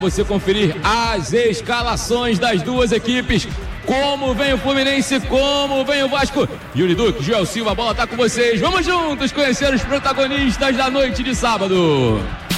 Você conferir as escalações das duas equipes, como vem o Fluminense, como vem o Vasco. Yuri Duque, Joel Silva, a bola tá com vocês. Vamos juntos conhecer os protagonistas da noite de sábado.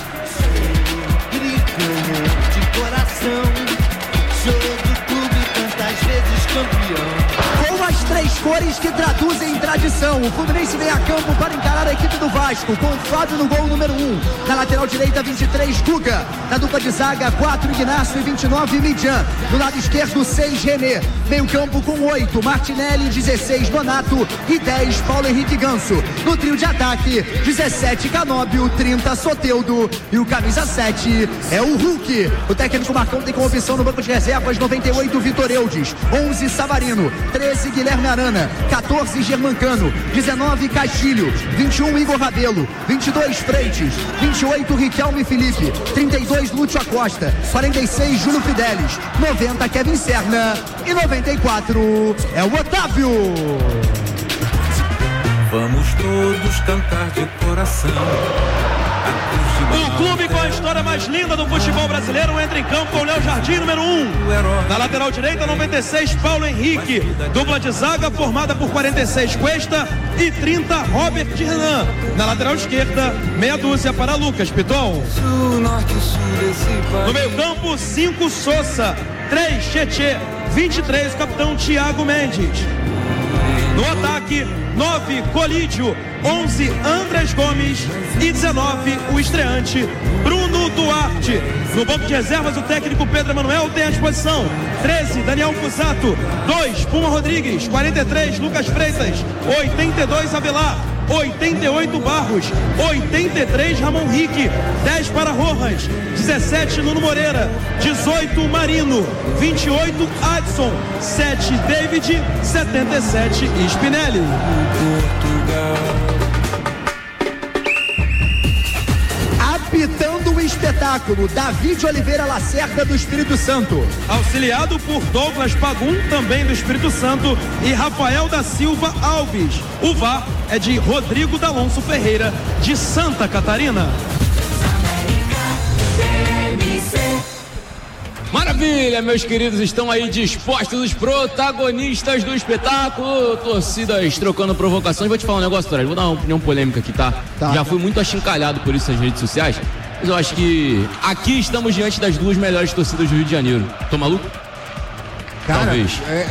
Brincando de coração, sou do clube tantas vezes campeão. Com as três cores que traduzem tradição, o Fluminense vem a campo para encarar a equipe do Vasco, com o Fábio no gol número 1. Na lateral direita, 23, Guga. Na dupla de zaga, 4, Ignacio e 29, Midian. Do lado esquerdo, 6, René. Meio campo com 8, Martinelli, 16, Donato e 10, Paulo Henrique Ganso. No trio de ataque, 17, Canóbio, 30, Soteldo e o camisa 7 é o Hulk. O técnico Marcão tem como opção no banco de reservas 98, Vitor Eudes, 11, Savarino, 13, Guilherme Arana, 14, Germancano, 19, Castilho, 21, Igor Rabelo, 22, Freitas, 28, Riquelme Felipe, 32, Lúcio Acosta, 46, Júlio Fidelis, 90, Kevin Serna e 94 é o Otávio. Vamos todos cantar de coração. O clube com a história mais linda do futebol brasileiro entra em campo com o Léo Jardim, número 1. Na lateral direita, 96, Paulo Henrique. Dupla de zaga formada por 46, Cuesta e 30, Robert Renan. Na lateral esquerda, meia dúzia para Lucas Piton. No meio campo, 5, Sousa, 3, Tietê, 23, o capitão Thiago Mendes. No ataque, 9, Colídio, 11, Andrés Gomes e 19, o estreante Bruno Duarte. No banco de reservas, o técnico Pedro Emanuel tem à disposição 13, Daniel Fusato, 2, Puma Rodrigues, 43, Lucas Freitas, 82, Avelar, 88, Barros, 83, Ramon Rique, 10 para Rojas, 17, Nuno Moreira, 18, Marino, 28, Adson, 7, David, 77, Spinelli. Apitando o espetáculo, David Oliveira Lacerda do Espírito Santo. Auxiliado por Douglas Pagum, também do Espírito Santo, e Rafael da Silva Alves. O VAR é de Rodrigo D'Alonso Ferreira, de Santa Catarina. Maravilha, meus queridos, estão aí dispostos os protagonistas do espetáculo. Torcidas trocando provocações. Vou te falar um negócio, Torres, vou dar uma opinião polêmica aqui, tá? Já fui muito achincalhado por isso nas redes sociais, mas eu acho que aqui estamos diante das duas melhores torcidas do Rio de Janeiro. Tô maluco? Cara, talvez.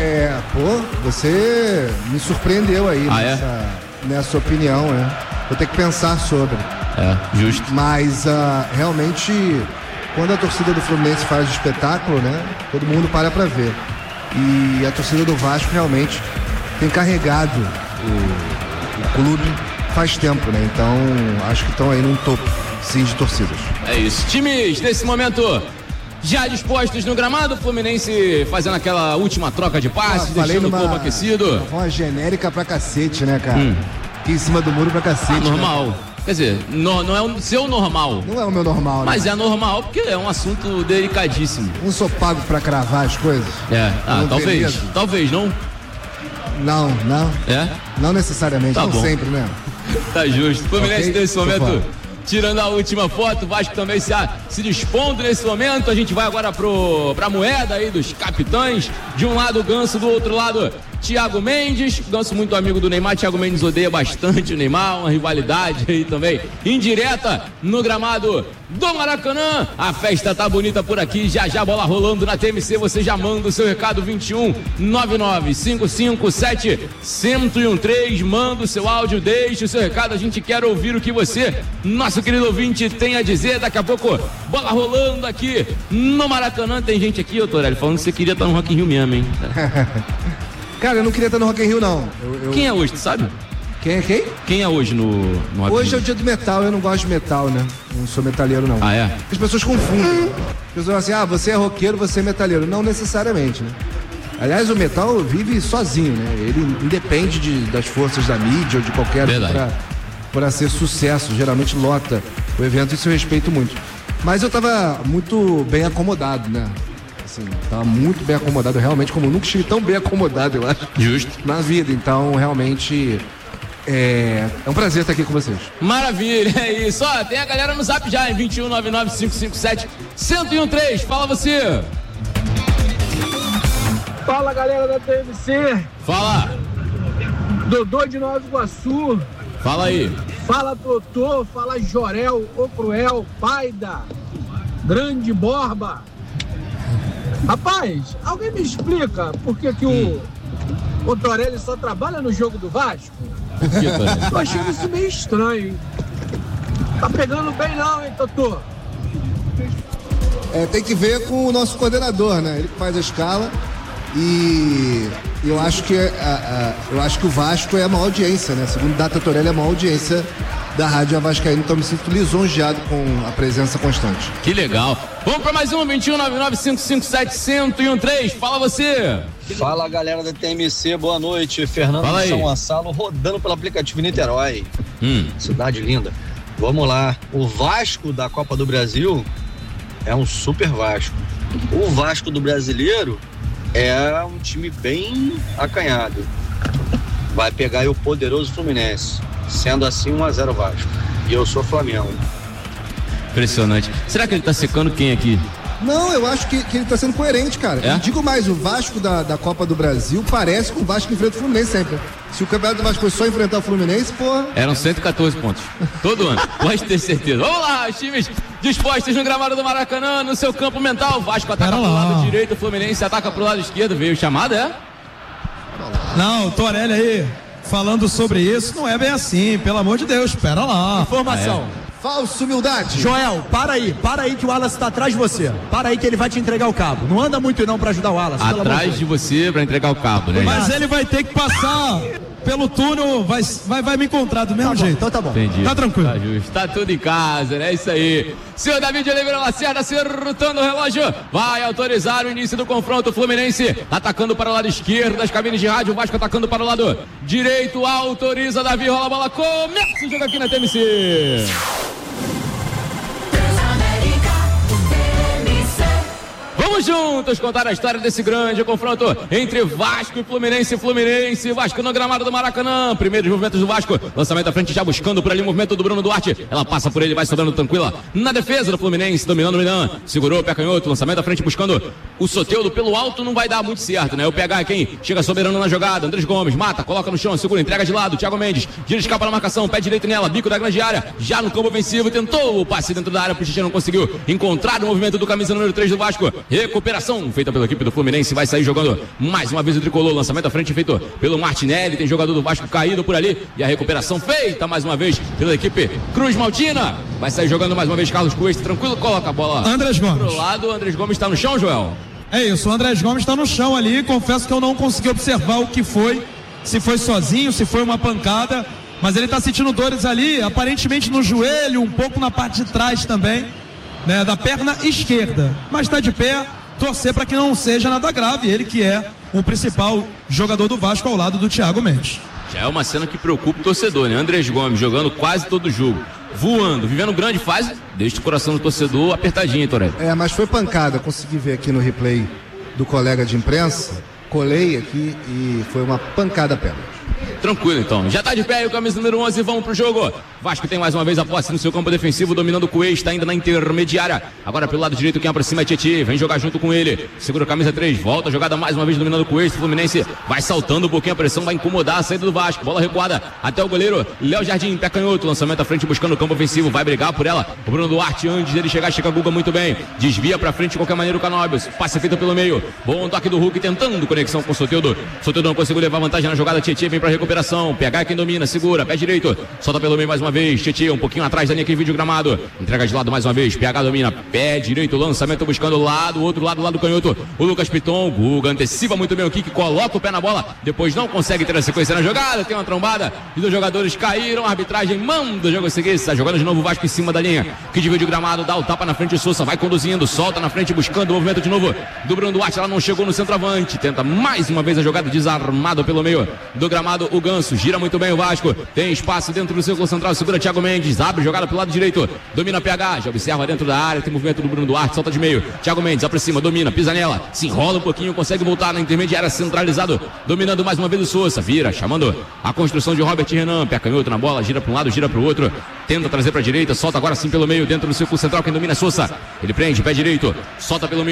Você me surpreendeu aí nessa opinião, né? Vou ter que pensar sobre. Justo. Mas realmente, quando a torcida do Fluminense faz o espetáculo, né? Todo mundo para pra ver. E a torcida do Vasco realmente tem carregado o clube faz tempo, né? Então, acho que estão aí num topo, sim, de torcidas. É isso. Times, nesse momento, já dispostos no gramado, o Fluminense fazendo aquela última troca de passes, deixando o corpo aquecido. Uma genérica pra cacete, né, cara? Aqui em cima do muro pra cacete. Normal. Né? Quer dizer, não é o seu normal. Não é o meu normal, né? Mas é normal porque é um assunto delicadíssimo. Não sou pago pra cravar as coisas? Talvez. Talvez, não? Não. Não necessariamente, tá não bom. Sempre, né? Tá justo. O Fluminense nesse momento, tirando a última foto, o Vasco também se dispondo nesse momento. A gente vai agora pra moeda aí dos capitães. De um lado o Ganso, do outro lado Thiago Mendes. Ganso muito amigo do Neymar, Thiago Mendes odeia bastante o Neymar, uma rivalidade aí também indireta no gramado do Maracanã. A festa tá bonita por aqui, já a bola rolando na TMC, você já manda o seu recado 21 99 557 1013, manda o seu áudio, deixa o seu recado, a gente quer ouvir o que você, nosso querido ouvinte, tem a dizer. Daqui a pouco, bola rolando aqui no Maracanã. Tem gente aqui, ô Torelli, falando que você queria estar no Rock in Rio mesmo, hein? Cara, eu não queria estar no Rock in Rio, não. Quem é hoje, tu sabe? Quem é quem? Quem é hoje no Rock in Rio? Hoje é o dia do metal, eu não gosto de metal, né? Não sou metaleiro, não. Ah, é? As pessoas confundem. As pessoas falam assim, você é roqueiro, você é metaleiro. Não necessariamente, né? Aliás, o metal vive sozinho, né? Ele independe das forças da mídia ou de qualquer para ser sucesso. Geralmente lota o evento, isso eu respeito muito. Mas eu tava muito bem acomodado, né? Assim, tava muito bem acomodado, realmente, como eu nunca estive tão bem acomodado, eu acho. Justo. Na vida, então, realmente, É um prazer estar aqui com vocês. Maravilha, é isso. Ó, tem a galera no zap já, em 2199-557-1013. Fala você. Fala, galera da TMC. Fala. Dodô de Nova Iguaçu. Fala aí. Fala, Totô. Fala, Jorel, o Cruel, Paida, Grande Borba. Rapaz, alguém me explica por que o Torelli só trabalha no jogo do Vasco? Por que, Torelli? Tô achando isso meio estranho, hein? Tá pegando bem não, hein, Totô? Tem que ver com o nosso coordenador, né? Ele que faz a escala e eu acho que o Vasco é a maior audiência, né? Segundo Data Torelli, é a maior audiência da Rádio Vascaína, então me sinto lisonjeado com a presença constante. Que legal. Vamos para mais um, 2199-557-1013. Fala você. Fala, galera da TMC, boa noite. Fernando de São Gonçalo, rodando pelo aplicativo Niterói. Cidade linda. Vamos lá. O Vasco da Copa do Brasil é um super Vasco. O Vasco do Brasileiro é um time bem acanhado. Vai pegar aí o poderoso Fluminense. Sendo assim, 1-0 Vasco. E eu sou Flamengo. Impressionante. Será que ele tá secando quem aqui? Não, eu acho que ele tá sendo coerente, cara. É? E digo mais, o Vasco da Copa do Brasil parece com o Vasco que enfrenta o Fluminense sempre. Se o campeonato do Vasco fosse só enfrentar o Fluminense, porra... Eram 114 pontos. Todo ano. Pode ter certeza. Vamos lá, os times dispostos no gramado do Maracanã, no seu campo mental. O Vasco ataca pro lado direito, o Fluminense ataca pro lado esquerdo. Veio o chamado, é? Não, o Torelli aí falando sobre isso não é bem assim, pelo amor de Deus, espera lá. Informação. Falsa humildade. Joel, para aí que o Wallace tá atrás de você. Para aí que ele vai te entregar o cabo. Não anda muito não pra ajudar o Wallace. Atrás de você pra entregar o cabo, né? Mas ele vai ter que passar pelo túnel, vai me encontrar do mesmo jeito. Então tá bom. Entendi. Tá tranquilo. Tá justo. Tá tudo em casa, né? É isso aí. Senhor David Oliveira Lacerda acertando o relógio. Vai autorizar o início do confronto. Fluminense atacando para o lado esquerdo das cabines de rádio. O Vasco atacando para o lado direito. Autoriza Davi, rola a bola. Começa o jogo aqui na TMC. Vamos juntos contar a história desse grande confronto entre Vasco e Fluminense. Vasco no gramado do Maracanã. Primeiros movimentos do Vasco. Lançamento à frente já buscando por ali o movimento do Bruno Duarte. Ela passa por ele, vai sobrando tranquila. Na defesa do Fluminense, dominando o Milan. Segurou o pé canhoto. Lançamento à frente buscando o Soteldo pelo alto. Não vai dar muito certo, né? O PH é quem chega soberano na jogada. Andrés Gomes mata, coloca no chão, segura, entrega de lado. Thiago Mendes gira, escapa na marcação. Pé direito nela, bico da grande área. Já no campo ofensivo, tentou o passe dentro da área. O Xixi não conseguiu encontrar o movimento do camisa número 3 do Vasco. Recuperação feita pela equipe do Fluminense, vai sair jogando mais uma vez o tricolor, lançamento à frente feito pelo Martinelli, tem jogador do Vasco caído por ali, e a recuperação feita mais uma vez pela equipe Cruz Maltina, vai sair jogando mais uma vez Carlos Cuesta, tranquilo, coloca a bola Andrés Gomes pro lado, o Andrés Gomes está no chão, Joel? É isso, o Andrés Gomes está no chão ali, confesso que eu não consegui observar o que foi, se foi sozinho, se foi uma pancada, mas ele está sentindo dores ali, aparentemente no joelho, um pouco na parte de trás também, né, da perna esquerda, mas está de pé. Torcer para que não seja nada grave, ele que é o principal jogador do Vasco ao lado do Thiago Mendes. Já é uma cena que preocupa o torcedor, né? Andrés Gomes jogando quase todo o jogo, voando, vivendo grande fase, deixa o coração do torcedor apertadinho, hein, Torelli? Mas foi pancada, consegui ver aqui no replay do colega de imprensa, colei aqui e foi uma pancada perna. Tranquilo, então. Já tá de pé aí o camisa número 11, vamos pro jogo. Vasco tem mais uma vez a posse no seu campo defensivo, dominando o Cuesta, ainda na intermediária. Agora pelo lado direito, quem aproxima é Tietê, vem jogar junto com ele. Segura a camisa 3, volta a jogada mais uma vez, dominando o Cuesta. Fluminense vai saltando um pouquinho, a pressão vai incomodar a saída do Vasco. Bola recuada até o goleiro Léo Jardim, pé canhoto, lançamento à frente buscando o campo ofensivo, vai brigar por ela. O Bruno Duarte, antes dele chegar, chega a Guga muito bem. Desvia pra frente de qualquer maneira o Canóbios. Passe feito pelo meio. Bom toque do Hulk, tentando conexão com o Soteldo. Soteldo não conseguiu levar vantagem na jogada. Tietê vem pra recuperação. PH quem domina, segura, pé direito, solta pelo meio mais uma vez, Tietê um pouquinho atrás da linha que vídeo gramado, entrega de lado mais uma vez, PH domina, pé direito, lançamento buscando o lado, outro lado canhoto, o Lucas Piton, Guga antecipa muito bem o kick, coloca o pé na bola, depois não consegue ter a sequência na jogada, tem uma trombada e os jogadores caíram, a arbitragem manda o jogo seguir, está jogando de novo o Vasco em cima da linha, que divide o gramado, dá o tapa na frente, Sousa vai conduzindo, solta na frente, buscando o movimento de novo do Bruno Duarte, ela não chegou no centroavante, tenta mais uma vez a jogada, desarmado pelo meio do gramado, o Ganso, gira muito bem o Vasco, tem espaço dentro do círculo central, segura Thiago Mendes, abre jogada pro lado direito, domina PH, já observa dentro da área, tem movimento do Bruno Duarte, solta de meio, Thiago Mendes aproxima, domina, pisa nela, se enrola um pouquinho, consegue voltar na intermediária, centralizado, dominando mais uma vez o Sousa, vira, chamando a construção de Robert Renan, pé canhoto na bola, gira para um lado, gira para o outro, tenta trazer para a direita, solta agora sim pelo meio, dentro do círculo central, quem domina é Sousa, ele prende, pé direito, solta pelo meio.